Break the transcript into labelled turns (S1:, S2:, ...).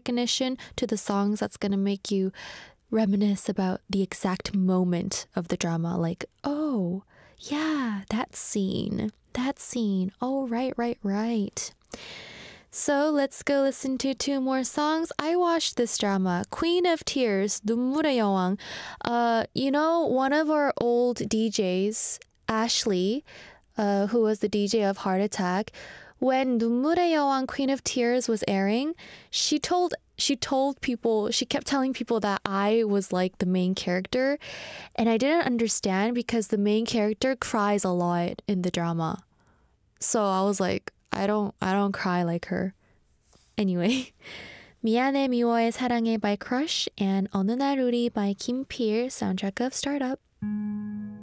S1: recognition to the songs that's going to make you reminisce about the exact moment of the drama. Like, oh, yeah, that scene. Oh, right. So let's go listen to two more songs. I watched this drama, Queen of Tears, 눈물의 여왕. One of our old DJs, Ashley, who was the DJ of Heart Attack, when 눈물의 여왕, Queen of Tears was airing, she kept telling people that I was like the main character, and I didn't understand because the main character cries a lot in the drama. So I was like, I don't cry like her. Anyway, 미안해 미워해 사랑해 by Crush and 어느 날 우리 by Kim Peer, soundtrack of Startup.